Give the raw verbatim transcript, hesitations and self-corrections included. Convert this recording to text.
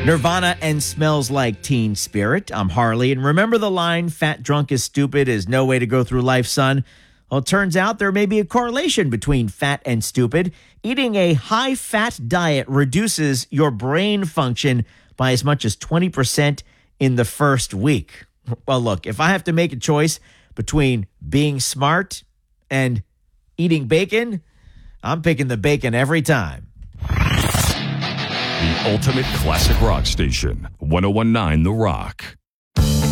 Nirvana and Smells Like Teen Spirit. I'm Harley, and remember the line, fat, drunk is stupid is no way to go through life, son? Well, it turns out there may be a correlation between fat and stupid. Eating a high-fat diet reduces your brain function by as much as twenty percent in the first week. Well, look, if I have to make a choice between being smart and eating bacon, I'm picking the bacon every time. The ultimate classic rock station, one oh one point nine The Rock.